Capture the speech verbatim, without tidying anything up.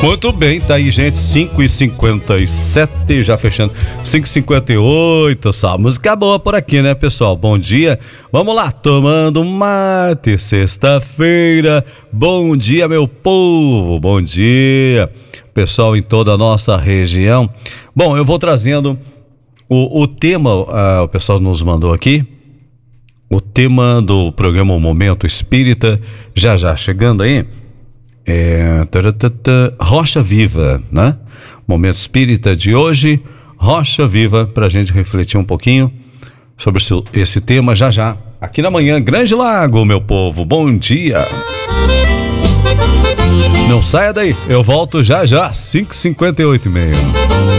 Muito bem, tá aí, gente, cinco e cinquenta e sete, já fechando, cinco e cinquenta e oito, só música boa por aqui, né, pessoal? Bom dia, vamos lá, tomando mate, sexta-feira, bom dia, meu povo, bom dia, pessoal em toda a nossa região. Bom, eu vou trazendo o, o tema, uh, o pessoal nos mandou aqui, o tema do programa Momento Espírita, já já chegando aí. É, taratata, Rocha Viva, né? Momento Espírita de hoje, Rocha Viva, pra gente refletir um pouquinho sobre esse tema já já, aqui na manhã, Grande Lago, meu povo, bom dia. Não saia daí, eu volto já já, cinco e cinquenta e oito e meia.